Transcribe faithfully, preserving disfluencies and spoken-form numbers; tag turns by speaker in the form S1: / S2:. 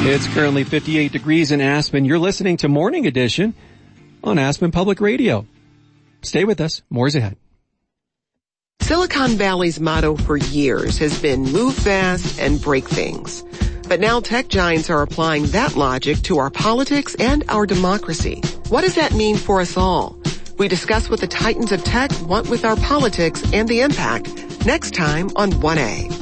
S1: It's currently fifty-eight degrees in Aspen. You're listening to Morning Edition on Aspen Public Radio. Stay with us. More's ahead.
S2: Silicon Valley's motto for years has been move fast and break things. But now tech giants are applying that logic to our politics and our democracy. What does that mean for us all? We discuss what the titans of tech want with our politics and the impact next time on one A.